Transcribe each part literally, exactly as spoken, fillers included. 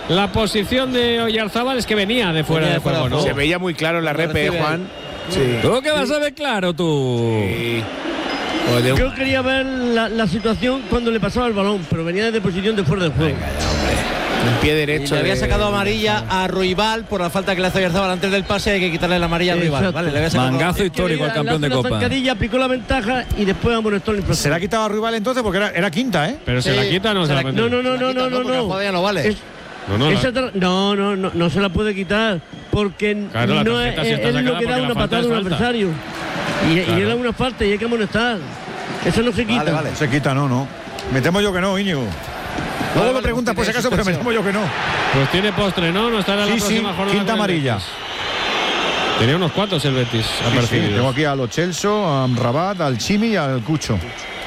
la posición de Oyarzábal es que venía de fuera de juego, ¿no? Se veía muy claro en la repe, ¿eh, Juan? Sí. ¿Tú qué vas a ver claro, tú? Sí. Yo quería ver la, la situación cuando le pasaba el balón, pero venía de posición de fuera del juego. Venga ya, hombre. Un pie derecho. Y le había de... sacado amarilla a Ruibal por la falta que le hace Oyarzábal antes del pase. Hay que quitarle la amarilla a Ruibal. Vale, le había sacado mangazo histórico al campeón de Copa. La aplicó la ventaja y después amonestó el Se la ha quitado a Ruibal entonces porque era, era quinta, ¿eh? Pero Sí, se la quita, no se, se la, la- mete. No, no, no, no, no, no, porque la no. jugada ya no vale. Es- No, no, esa la- tra- no, no, no, no se la puede quitar porque Claro, la no es, tarjeta sí está es lo sacada que da porque la una falta patada a es un falta. adversario. Y, Claro. y era una falta y hay que amonestar. Eso no se quita. Vale, vale. Se quita, no, no. Me temo yo que no, Íñigo. Luego vale, lo preguntas por pues si acaso, pero me tiene temo yo que no. Pues tiene postre, ¿no? No estará en la Sí, sí, próxima jornada. quinta con el amarilla. Betis. Tenía unos cuantos el Betis Sí, sí, apercibidos. tengo aquí a Lo Celso, a Rabat, al Chimi y al Cucho.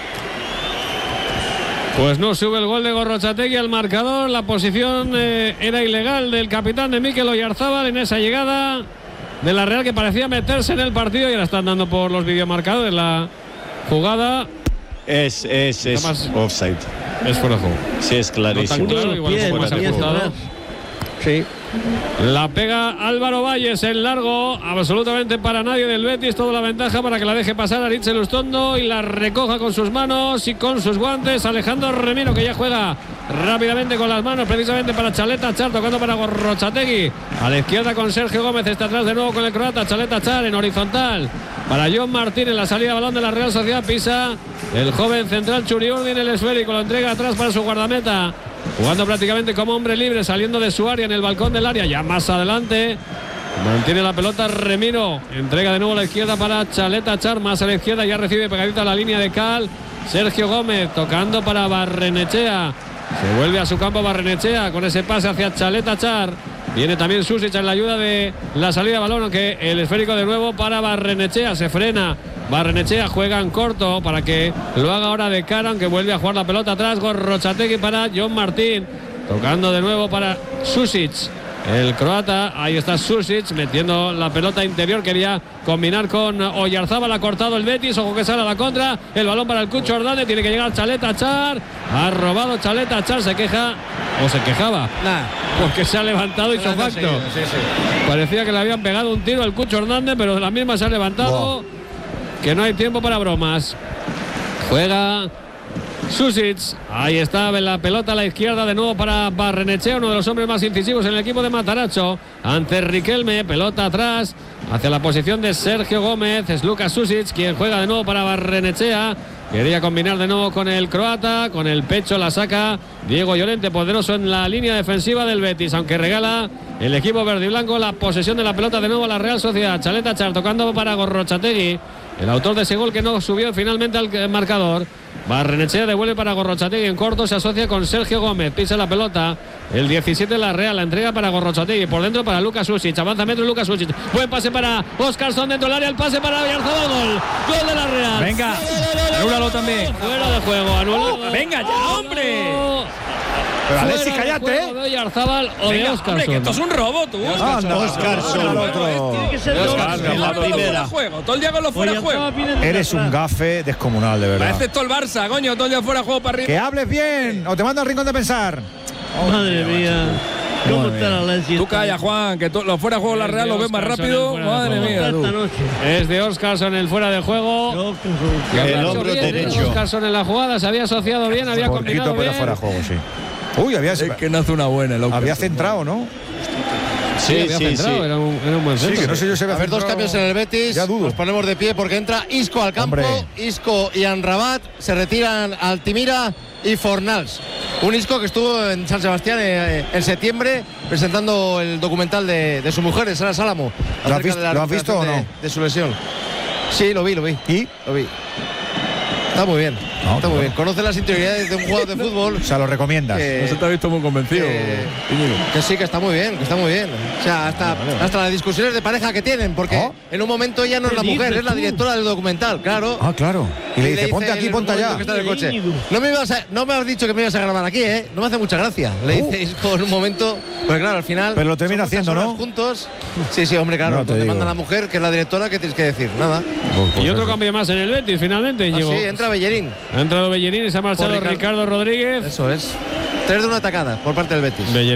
Pues no sube el gol de Gorrochategui al marcador. La posición eh, era ilegal del capitán de Mikel Oyarzábal en esa llegada de la Real que parecía meterse en el partido y ahora están dando por los videomarcadores la jugada. Es, es, es Además, offside. Es fuera de juego. Sí, es No clarísimo. tan claro, igual Bien, un poco más bien, ajustado. bien. Sí. La pega Álvaro Valles en largo, absolutamente para nadie del Betis, toda la ventaja para que la deje pasar Aritz Elustondo y la recoja con sus manos y con sus guantes Alejandro Remiro, que ya juega rápidamente con las manos precisamente para Chaleta Char, tocando para Gorrochategui a la izquierda con Sergio Gómez, está atrás de nuevo con el croata. Chaleta Char en horizontal para John Martín en la salida de balón de la Real Sociedad Pisa, el joven central Churiurdi en el esférico, lo entrega atrás para su guardameta, jugando prácticamente como hombre libre, saliendo de su área en el balcón del área, ya más adelante. Mantiene la pelota Remiro, entrega de nuevo a la izquierda para Chaleta Char, más a la izquierda, ya recibe pegadita a la línea de Cal. Sergio Gómez tocando para Barrenechea, se vuelve a su campo Barrenechea con ese pase hacia Chaleta Char. Viene también Susic en la ayuda de la salida de balón, aunque el esférico de nuevo para Barrenechea, se frena. Barrenechea juega en corto para que lo haga ahora de cara, aunque vuelve a jugar la pelota atrás. Gorrochategui para John Martín, tocando de nuevo para Susic, el croata. Ahí está Susic metiendo la pelota interior, quería combinar con Oyarzábal, ha cortado el Betis, ojo que sale a la contra, el balón para el Cucho Hernández, tiene que llegar Chaleta Char, ha robado Chaleta Char, se queja o se quejaba Nah. porque se ha levantado hizo No, no, facto. sí, sí, sí. Parecía que le habían pegado un tiro al Cucho Hernández, pero de la misma se ha levantado. Que no hay tiempo para bromas. Juega Susic, ahí está la pelota a la izquierda de nuevo para Barrenechea, uno de los hombres más incisivos en el equipo de Matarazzo, ante Riquelme, pelota atrás hacia la posición de Sergio Gómez. Es Lucas Susic quien juega de nuevo para Barrenechea, quería combinar de nuevo con el croata, con el pecho la saca Diego Llorente, poderoso en la línea defensiva del Betis, aunque regala el equipo verde y blanco la posesión de la pelota de nuevo a la Real Sociedad. Chaleta Char tocando para Gorrochategui, el autor de ese gol que no subió finalmente al marcador. Barrenechea devuelve para Gorrochategui en corto, se asocia con Sergio Gómez, pisa la pelota el diecisiete de la Real, la entrega para Gorrochategui, por dentro para Lucas Susic, avanza metro Lucas Susic, buen pase para Óscarson dentro del área, el pase para Oyarzábal, gol, gol de la Real. Venga, anúlalo también. Fuera de juego, anulado. Venga ya, hombre. Pero Fuera Alexis, de cállate, juego ¿eh? de Oyarzábal o de Venga, hombre, que esto es Óscarson. un robo, tú. Anda, Oscarson. otro. Tiene que ser Oscar, dos. en la Todo el primera. juego, todo el día con los fuera de Oyarzábal juego. viene desde Eres un atrás. gafe descomunal, de verdad. Parece esto el Barça, coño, todo el día fuera de juego para arriba. Que hables bien o te mando al rincón de pensar. Madre mía. ¿Cómo está la Alexis? Tú calla, Juan, que to- los fuera de juego de la Es Real de los ves más Óscarson, rápido. el fuera de Madre juego. mía, tú. Esta noche. Es de Óscarson el fuera de juego. Óscarson. Que El había hecho hombro bien derecho. Óscarson en la jugada, se había asociado bien, había Poquito, combinado pero bien. fuera de juego, sí. Uy, había, Es que no hace una buena, loco. había centrado, ¿no? Sí, había sí, sí. centrado, Era, un, era un buen Sí, centro. que no sé yo si había A ver, dos centrado. cambios en el Betis. Ya dudo. Nos ponemos de pie porque entra Isco al campo. Hombre. Isco y Anrabat. Se retiran Altimira y Fornals. Un Isco que estuvo en San Sebastián eh, en septiembre presentando el documental de, de su mujer, de Sara Sálamo. ¿Lo has acerca visto- de la lo has visto o recuperación no? De, de su lesión. Sí, lo vi, lo vi. ¿Y? Lo vi. Está muy bien. No, está muy bueno. bien. Conoce las interioridades de un jugador de fútbol. O sea, lo recomiendas. que- No se te ha visto muy convencido. Eh, Que sí, que está muy bien, que está muy bien. O sea, hasta, hasta las discusiones de pareja que tienen, porque Oh. en un momento ella no es ¿Qué la mujer, dices es la tú? directora del documental, claro. Ah, claro. Y le dice, ponte aquí, en el ponte momento allá. que está en el coche. Íñigo. No me, ibas a- no me has dicho que me ibas a grabar aquí, ¿eh? No me hace mucha gracia. Le Uh. dices por un momento, pues claro, al final. Pero lo termina son muchas haciendo, ¿no? horas juntos. Sí, sí, hombre, claro. No, te Donde digo. manda la mujer, que es la directora, ¿qué tienes que decir? Nada. Pues, pues Y otro eso. cambio más en el Betis, finalmente. Ah, Llegó. sí, entra Bellerín. Ha entrado Bellerín y se ha marchado Por Ricardo. Ricardo Rodríguez. Eso es. Tres de una atacada por parte del Betis. Bellerín